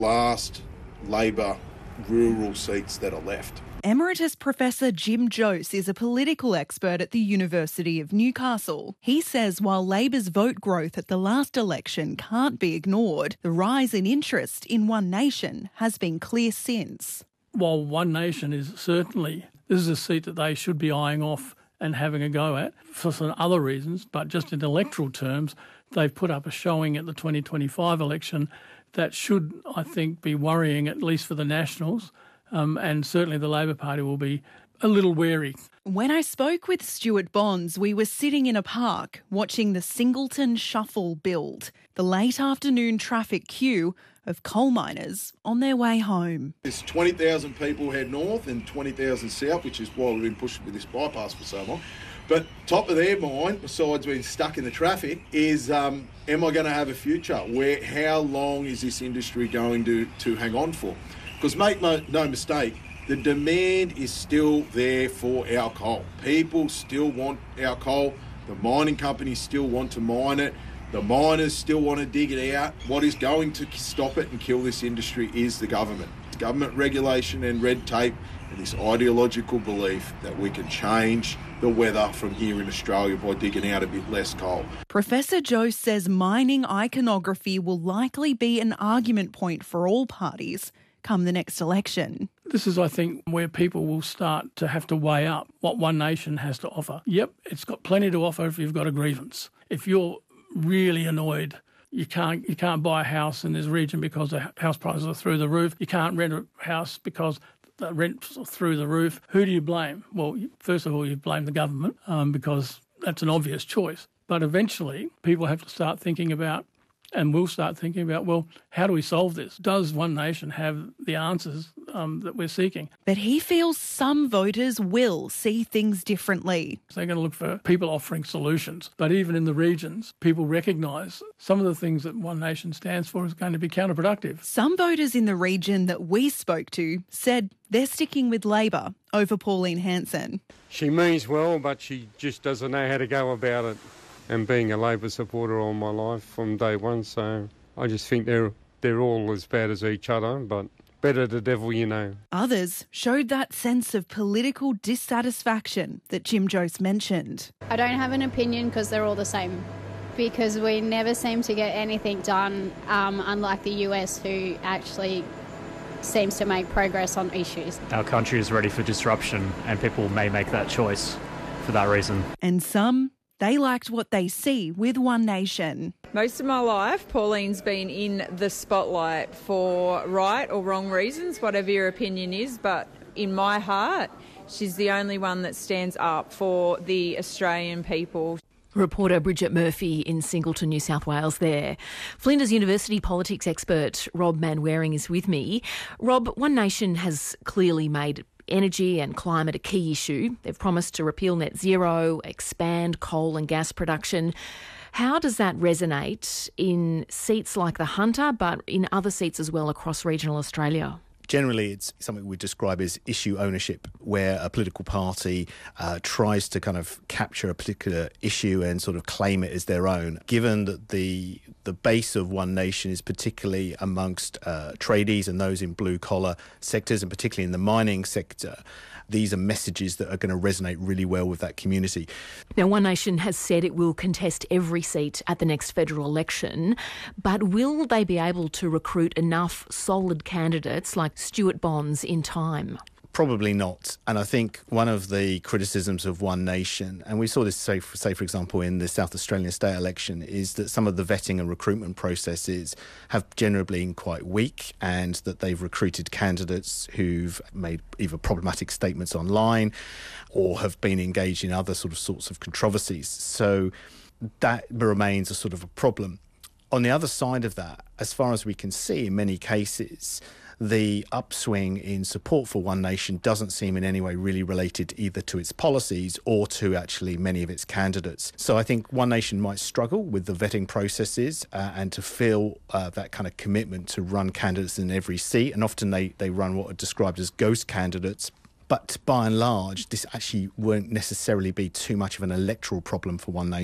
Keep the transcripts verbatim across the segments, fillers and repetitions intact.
Last Labor rural seats that are left. Emeritus Professor Jim Jose is a political expert at the University of Newcastle. He says while Labor's vote growth at the last election can't be ignored, the rise in interest in One Nation has been clear since. While One Nation is certainly, this is a seat that they should be eyeing off and having a go at for some other reasons, but just in electoral terms, they've put up a showing at the twenty twenty-five election that should, I think, be worrying, at least for the Nationals. Um, and certainly the Labor Party will be a little wary. When I spoke with Stuart Bonds, we were sitting in a park watching the Singleton Shuffle build, the late afternoon traffic queue of coal miners on their way home. There's twenty thousand people head north and twenty thousand south, which is why we've been pushing with this bypass for so long. But top of their mind, besides being stuck in the traffic, is um, am I going to have a future? Where, how long is this industry going to, to hang on for? Because make no, no mistake, the demand is still there for our coal. People still want our coal. The mining companies still want to mine it. The miners still want to dig it out. What is going to stop it and kill this industry is the government. Government regulation and red tape and this ideological belief that we can change the weather from here in Australia by digging out a bit less coal. Professor Jose says mining iconography will likely be an argument point for all parties come the next election. This is, I think, where people will start to have to weigh up what One Nation has to offer. Yep, it's got plenty to offer if you've got a grievance. If you're really annoyed, you can't you can't buy a house in this region because the house prices are through the roof. You can't rent a house because the rent's are through the roof. Who do you blame? Well, first of all, you blame the government um, because that's an obvious choice. But eventually, people have to start thinking about, and we'll start thinking about, well, how do we solve this? Does One Nation have the answers um, that we're seeking? But he feels some voters will see things differently. They're going to look for people offering solutions. But even in the regions, people recognise some of the things that One Nation stands for is going to be counterproductive. Some voters in the region that we spoke to said they're sticking with Labor over Pauline Hanson. She means well, but she just doesn't know how to go about it. And being a Labor supporter all my life from day one, so I just think they're they're all as bad as each other, but better the devil you know. Others showed that sense of political dissatisfaction that Jim Jose mentioned. I don't have an opinion because they're all the same, because we never seem to get anything done, um, unlike the U S, who actually seems to make progress on issues. Our country is ready for disruption and people may make that choice for that reason. And some, they liked what they see with One Nation. Most of my life, Pauline's been in the spotlight for right or wrong reasons, whatever your opinion is, but in my heart, she's the only one that stands up for the Australian people. Reporter Bridget Murphy in Singleton, New South Wales there. Flinders University politics expert Rob Manwaring is with me. Rob, One Nation has clearly made energy and climate a key issue. They've promised to repeal net zero, expand coal and gas production. How does that resonate in seats like the Hunter, but in other seats as well across regional Australia? Generally, it's something we describe as issue ownership, where a political party uh, tries to kind of capture a particular issue and sort of claim it as their own. Given that the the base of One Nation is particularly amongst uh, tradies and those in blue-collar sectors, and particularly in the mining sector, these are messages that are going to resonate really well with that community. Now, One Nation has said it will contest every seat at the next federal election, but will they be able to recruit enough solid candidates like Stuart Bonds in time? Probably not. And I think one of the criticisms of One Nation, and we saw this, say for, say, for example, in the South Australian state election, is that some of the vetting and recruitment processes have generally been quite weak, and that they've recruited candidates who've made either problematic statements online or have been engaged in other sort of sorts of controversies. So that remains a sort of a problem. On the other side of that, as far as we can see, in many cases, the upswing in support for One Nation doesn't seem in any way really related either to its policies or to actually many of its candidates. So I think One Nation might struggle with the vetting processes uh, and to feel uh, that kind of commitment to run candidates in every seat. And often they, they run what are described as ghost candidates. But by and large, this actually won't necessarily be too much of an electoral problem for One Nation.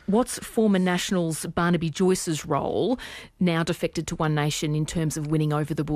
What's former Nationals Barnaby Joyce's role, now defected to One Nation, in terms of winning over the Bush?